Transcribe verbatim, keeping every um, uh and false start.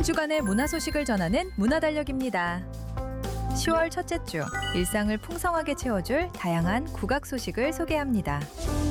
한 주간의 문화 소식을 전하는 문화달력입니다. 시월 첫째 주, 일상을 풍성하게 채워줄 다양한 국악 소식을 소개합니다.